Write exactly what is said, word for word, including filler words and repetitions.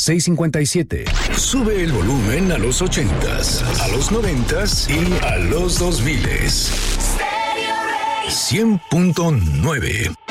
seis cinco siete. Sube el volumen a los ochentas, a los noventas y a los dos miles. cien punto nueve.